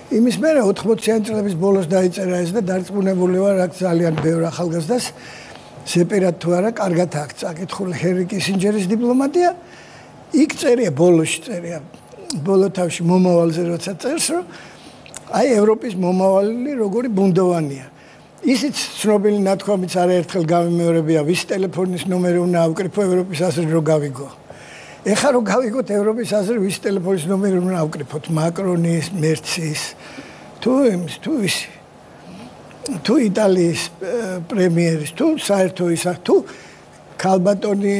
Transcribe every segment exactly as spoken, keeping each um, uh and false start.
იმის მერე ოთხმოციანი წლების ბოლოს დაიწერა ეს და დარწმუნებული ვარ, აქ ძალიან ბევრ ახალგაზრდას სეპერად თუ არა, კარგად აქვს წაკითხული ჰენრი კისინჯერის დიპლომატია. იქ წერია, ბოლოში წერია, ბოლო თავში მომავალზე როცა წერს, რომ აი ევროპის მომავალი როგორი ბუნდოვანია. ისიც ცნობილი ნათქვამიც არაერთხელ გამიმეორებია, ვის ტელეფონის ნომერი უნდა ავკრიფო ევროპის აზრი რო გავიგო. ეხლა რო გავიგოთ ევროპის აზრი, ვის ტელეფონის ნომერი უნდა ავკრიფოთ, მაკრონის, მერცის, თუ იმის, თუ ისი. თუ იტალიის პრემიერის, თუ საერთო ისა, თუ ქალბატონი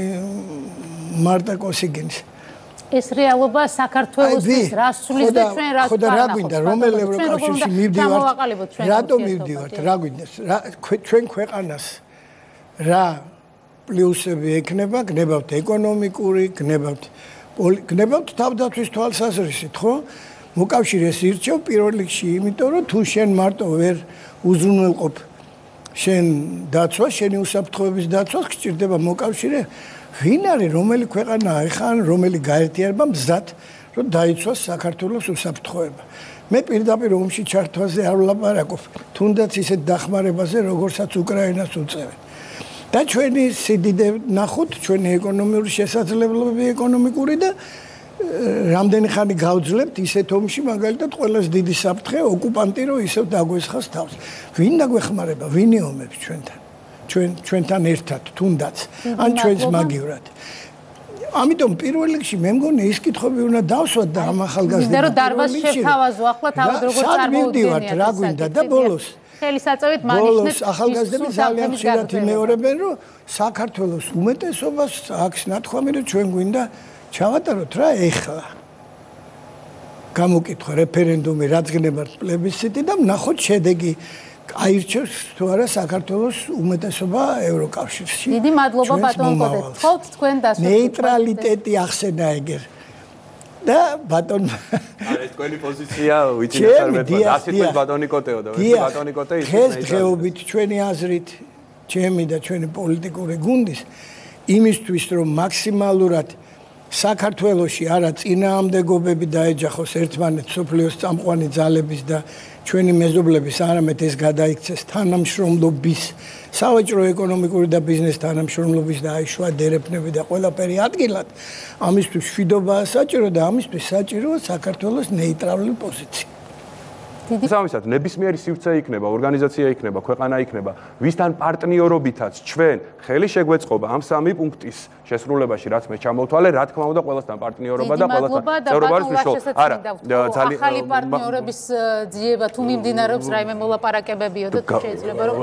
მარტა კოსიგინის. ეს რეალობა საქართველოსთვის რას სulis და ჩვენ რას ხო და რა გვინდა, რომელი ევროკავშირში მივდივართ, რატომ მივდივართ, რა გვინდა, ჩვენ ქვეყანას რა პლუსები ექნება, გნებავთ ეკონომიკური, გნებავთ გნებავთ თავდაცვის თვალსაზრისით, ხო? მოკავშირეს ირჩევ პირველ რიგში, იმიტომ რომ თუ შენ მარტო ვერ უზრუნველყოფ შენ დაცვას, შენი უსაფრთხოების დაცვას, გჭირდება მოკავშირე. ვინ არის, რომელი ქვეყანაა ეხლა, რომელი გაერთიანება მზად, რომ დაიცვას საქართველოს უსაფრთხოება. მე პირდაპირ ომში ჩართვაზე არ ვლაპარაკობ, თუნდაც ისეთ დახმარებაზე, როგორცაც უკრაინას უწევენ. და ჩვენი სიდიდე ნახოთ, ჩვენი ეკონომიკური შესაძლებლობები ეკონომიკური და რამდენი ხანი გავძლებთ ისეთ ომში, მაგალითად ყველას დიდი საფრთხე ოკუპანტი რომ ისევ დაგვესხას თავს. ვინ დაგვეხმარება, ვინ იომებს ჩვენთან? ჩვენ ჩვენთან ერთად თუნდაც ან ჩვენს მაგივრად. ამიტომ პირველ რიგში მე მგონი ის კითხვები უნდა დავსვათ და ამ ახალგაზრდებს. მინდა რომ დარბაზს შევთავაზო ახლა თავად როგორ წარმოუდგენიათ რა გვინდა და ბოლოს ხელისაწევით მანიშნებს ბოლოს ახალგაზრდები ძალიან ხშირად იმეორებენ რომ საქართველოს უმეტესობას აქვს ნათქვამი რომ ჩვენ გვინდა ჩავატაროთ რა ეხლა. გამოკითხვა რეფერენდუმი რაც გნებართ პლებისციტი და ნახოთ შედეგი აირჩევს თუ არა საქართველოს უმეტესობა ევროკავშირში. დიდი მადლობა ბატონ კოტე. თხოვთ თქვენ დასვით. ნეიტრალიტეტი ახსენა ეგერ. და ბატონ არის თქვენი პოზიცია ვიცი ნაცარმეთმა. ასეთვე ბატონი კოტეო და ვერც ბატონი კოტე ის დღეს დღეობით ჩვენი აზრით, ჩემი და ჩვენი პოლიტიკური გუნდის იმისთვის რომ მაქსიმალურად საქართველოში არა წინააღმდეგობები დაეჯახოს ერთმანეთს სოფლიოს წამყვანი ძალების და ჩვენი მეზობლების არამედ ეს გადაიქცეს თანამშრომლობის სავაჭრო ეკონომიკური და ბიზნეს თანამშრომლობის და აიშვა დერეფნები და ყველაფერი ადგილად ამისთვის მშვიდობაა საჭირო და ამისთვის საჭიროა საქართველოს ნეიტრალური პოზიცია. სამისად ნებისმიერი სივრცე იქნება, ორგანიზაცია იქნება, ქვეყანა იქნება, ვისთან პარტნიორობითაც ჩვენ ხელი შეგვეწყობა ამ სამი პუნქტის შესრულებაში, რაც მე ჩამოვთვალე, რა თქმა უნდა, ყველასთან პარტნიორობა და ყველასთან წევრობა არის მნიშვნელოვანი. არა, ძალიან ახალი პარტნიორების ძიება თუ მიმდინარეობს რაიმე მოლაპარაკებებიო და თუ შეიძლება რომ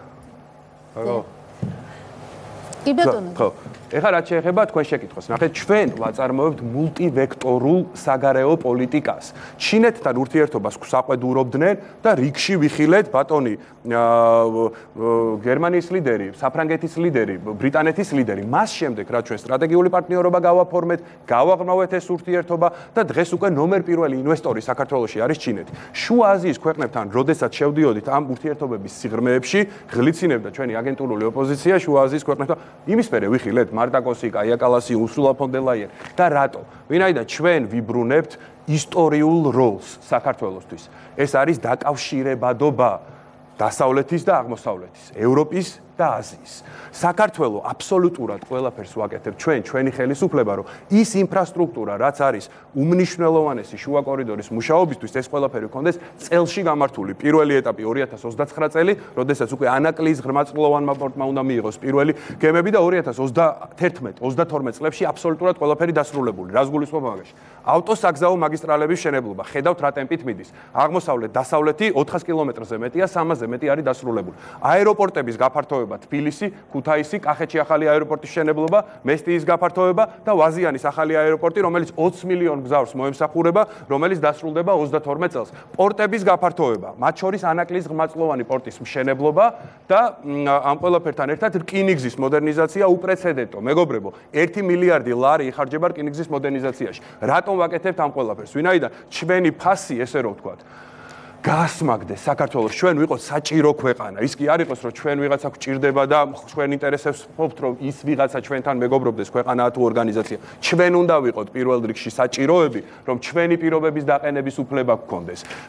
კი ბატონო. ხო. ეხლა რაც შეეხება თქვენ შეკითხვას, ნახეთ, ჩვენ ვაწარმოებთ მულტივექტორულ საგარეო პოლიტიკას. ჩინეთთან ურთიერთობას გვსაყვედურობდნენ და რიგში ვიხილეთ ბატონი გერმანიის ლიდერი, საფრანგეთის ლიდერი, ბრიტანეთის ლიდერი. მას შემდეგ რა ჩვენ სტრატეგიული პარტნიორობა გავაფორმეთ, გავაღრმავეთ ეს ურთიერთობა და დღეს უკვე ნომერ პირველი ინვესტორი საქართველოში არის ჩინეთი. შუა აზიის ქვეყნებთან, როდესაც შევდიოდით ამ ურთიერთობების სიღრმეებში, ღლიცინებდა ჩვენი აგენტურული ოპოზიცია შუა აზიის ქვეყნებთან. იმის მერე ვიხილეთ მარტა კოსი, კაია კალასი, ურსულა ფონ დერ ლაიენ და რატო? ვინაიდან ჩვენ ვიბრუნებთ ისტორიულ როლს საქართველოსთვის. ეს არის დაკავშირებადობა დასავლეთის და აღმოსავლეთის, ევროპის და აზიის. საქართველო აბსოლუტურად ყველაფერს ვაკეთებ ჩვენ, ჩვენი ხელისუფლება, რომ ის ინფრასტრუქტურა, რაც არის უმნიშვნელოვანესი შუა კორიდორის მუშაობისთვის, ეს ყველაფერი გქონდეს წელში გამართული. პირველი ეტაპი ორი ათას ოცდათხრა წელი, როდესაც უკვე ანაკლიის ღრმაწლოვანმა პორტმა უნდა მიიღოს პირველი გემები და ორი ათას ოცდაათერთმეტ ოცდათორმეტ წლებში აბსოლუტურად ყველაფერი დასრულებული. რას გულისხმობ მაგაში? ავტოსაგზაო მაგისტრალების მშენებლობა, ხედავთ რა ტემპით მიდის. აღმოსავლეთ, დასავლეთი ოთხას კილომეტრზე მეტია, სამასზე მეტი არის დასრულებული. აეროპორტების გაფართოება თბილისი, ქუთაისი, კახეთში ახალი აეროპორტის მშენებლობა, მესტიის გაფართოება და ვაზიანის ახალი აეროპორტი, რომელიც ოცი მილიონ გზავრს მოემსახურება, რომელიც დასრულდება ოცდათორმეტ წელს. პორტების გაფართოება, მათ შორის ანაკლიის ღრმაწლოვანი პორტის მშენებლობა და ამ ყველაფერთან ერთად რკინიგზის მოდერნიზაცია უპრეცედენტო. მეგობრებო, ერთი მილიარდი ლარი იხარჯება რკინიგზის მოდერნიზაციაში. რატომ ვაკეთებთ ამ ყველაფერს? ვინაიდან ჩვენი ფასი, ესე რომ ვთქვათ, გასმაგდეს საქართველოს, ჩვენ ვიყოთ საჭირო ქვეყანა. ის კი არ იყოს, რომ ჩვენ ვიღაცა გვჭირდება და ჩვენ ინტერესებს ვფობთ, რომ ის ვიღაცა ჩვენთან მეგობრობდეს, ქვეყანაა თუ ორგანიზაცია. ჩვენ უნდა ვიყოთ პირველ რიგში საჭიროები, რომ ჩვენი პირობების დაყენების უფლება გქონდეს.